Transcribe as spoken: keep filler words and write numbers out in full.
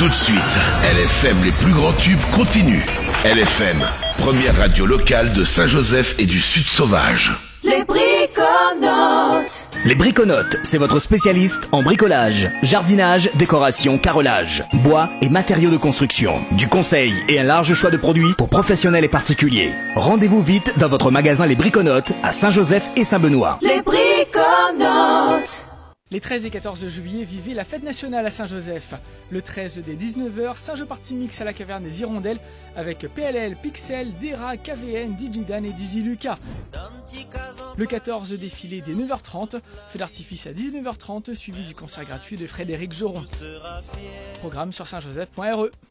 Tout de suite, L F M, les plus grands tubes continuent. L F M, première radio locale de Saint-Joseph et du Sud Sauvage. Les Briconotes. Les Briconotes, c'est votre spécialiste en bricolage, jardinage, décoration, carrelage, bois et matériaux de construction. Du conseil et un large choix de produits pour professionnels et particuliers. Rendez-vous vite dans votre magasin Les Briconotes à Saint-Joseph et Saint-Benoît. Les Briconotes. Les treize et quatorze juillet, vivez la fête nationale à Saint-Joseph. Le treize dès dix-neuf heures, Saint-Jeu Party Mix à la caverne des Hirondelles avec P L L, Pixel, Dera, K V N, D J Dan et D J Lucas. Le quatorze, défilé dès neuf heures trente, feu d'artifice à dix-neuf heures trente, suivi du concert gratuit de Frédéric Joron. Programme sur saint joseph point r e.